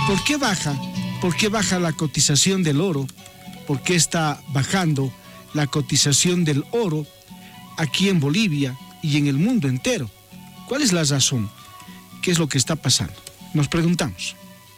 ¿Por qué baja? ¿Por qué baja la cotización del oro? ¿Por qué está bajando la cotización del oro aquí en Bolivia y en el mundo entero? ¿Cuál es la razón? ¿Qué es lo que está pasando? Nos preguntamos.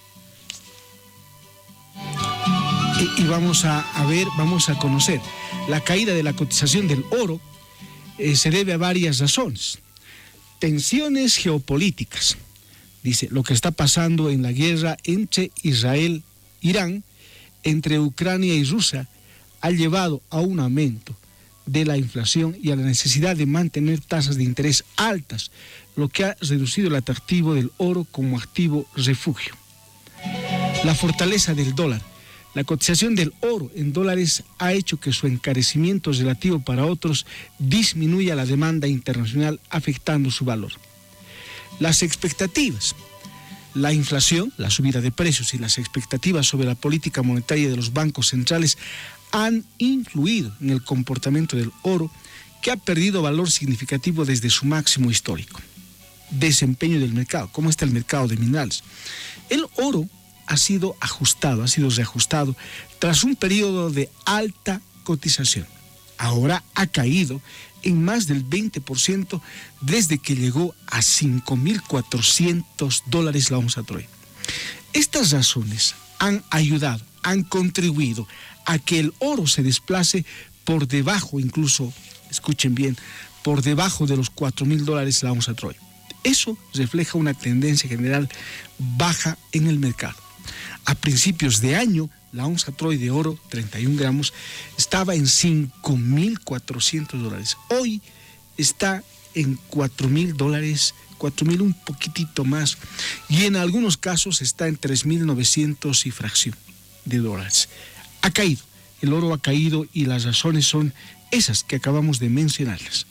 Y vamos a ver, vamos a conocer. La caída de la cotización del oro se debe a varias razones. Tensiones geopolíticas. Dice, lo que está pasando en la guerra entre Israel e Irán, entre Ucrania y Rusia, ha llevado a un aumento de la inflación y a la necesidad de mantener tasas de interés altas, lo que ha reducido el atractivo del oro como activo refugio. La fortaleza del dólar. La cotización del oro en dólares ha hecho que su encarecimiento relativo para otros disminuya la demanda internacional, afectando su valor. Las expectativas. La inflación, la subida de precios y las expectativas sobre la política monetaria de los bancos centrales han influido en el comportamiento del oro, que ha perdido valor significativo desde su máximo histórico. Desempeño del mercado. ¿Cómo está el mercado de minerales? El oro ha sido reajustado tras un periodo de alta cotización. Ahora ha caído en más del 20% desde que llegó a $5.400 la onza Troy. Estas razones han contribuido a que el oro se desplace por debajo, incluso, escuchen bien, por debajo de los $4.000 la onza Troy. Eso refleja una tendencia general baja en el mercado. A principios de año, la onza Troy de oro, 31 gramos, estaba en $5.400. Hoy está en $4.000, $4.000 un poquitito más, y en algunos casos está en $3.900 y fracción de dólares. Ha caído, el oro ha caído, y las razones son esas que acabamos de mencionarlas.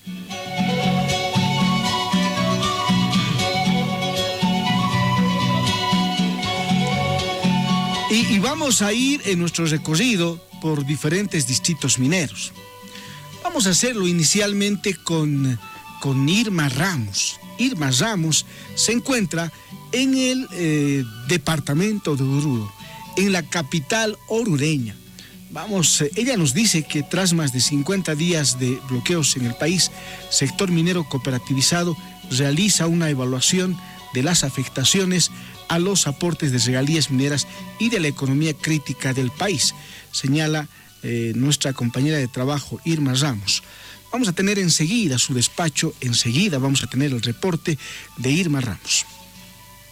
Y vamos a ir en nuestro recorrido por diferentes distritos mineros. Vamos a hacerlo inicialmente con Irma Ramos. Irma Ramos se encuentra en el departamento de Oruro, en la capital orureña. Ella nos dice que tras más de 50 días de bloqueos en el país, sector minero cooperativizado realiza una evaluación de las afectaciones a los aportes de regalías mineras y de la economía crítica del país, señala nuestra compañera de trabajo Irma Ramos. Vamos a tener enseguida su despacho, enseguida vamos a tener el reporte de Irma Ramos.